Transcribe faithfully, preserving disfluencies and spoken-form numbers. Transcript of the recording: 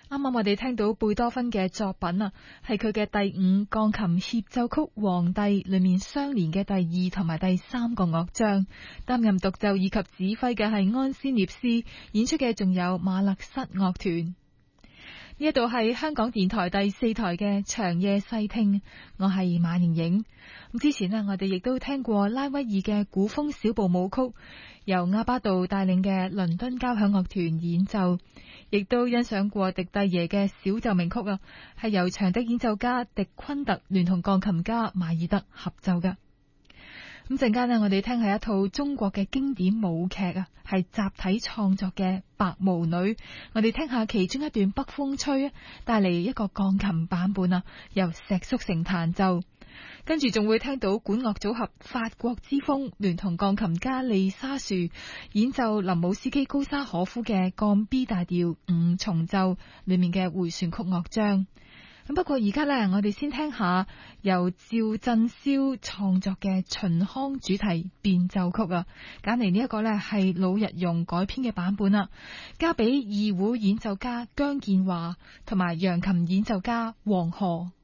啱啱我哋聽到貝多芬嘅作品啊，係佢嘅第五鋼琴協奏曲《皇帝》裏面相連嘅第二同埋第三個樂章，擔任獨奏以及指揮嘅係安斯涅斯，演出嘅仲有馬勒瑟樂團。呢一度係香港電台第四台嘅長夜細聽，我係馬瑩瑩。咁之前呢，我哋亦都聽過拉威爾嘅古風小步舞曲，由阿巴杜帶領嘅倫敦交響樂團演奏，亦都欣賞過迪蒂耶嘅小奏鳴曲啊，係由長笛演奏家迪昆特聯同鋼琴家馬爾德合奏嘅。咁陣間呢，我哋聽係一套中國嘅經典舞劇啊，係集體創作嘅《白毛女》。我哋聽下其中一段北風吹，帶嚟一個鋼琴版本啊，由石叔成彈奏。跟住仲會聽到管樂組合法國之風聯同鋼琴家利沙樹演奏林姆斯基高沙可夫嘅降 B 大調五重奏裏面嘅回旋曲樂章。咁不過而家呢，我哋先聽下由趙振霄創作嘅秦腔主題變奏曲啊，揀嚟呢一個呢係老日用改編嘅版本啦，交俾二胡演奏家姜建華同埋揚琴演奏家黃河。